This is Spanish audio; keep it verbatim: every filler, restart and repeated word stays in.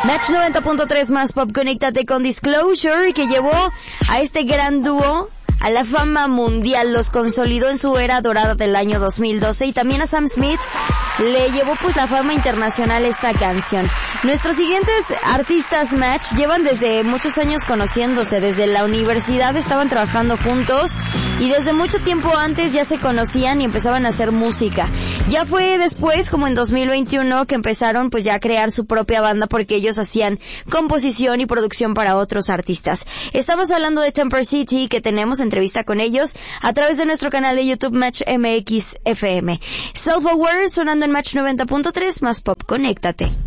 Match noventa punto tres más Pop, conéctate con Disclosure, que llevó a este gran dúo a la fama mundial, los consolidó en su era dorada del año dos mil doce, y también a Sam Smith le llevó pues la fama internacional esta canción. Nuestros siguientes artistas Match llevan desde muchos años conociéndose, desde la universidad estaban trabajando juntos y desde mucho tiempo antes ya se conocían y empezaban a hacer música. Ya fue después, como en dos mil veintiuno, que empezaron pues ya a crear su propia banda, porque ellos hacían composición y producción para otros artistas. Estamos hablando de Temper City, que tenemos entrevista con ellos a través de nuestro canal de YouTube Match M X F M. Self Aware sonando en Match noventa punto tres más Pop, conéctate.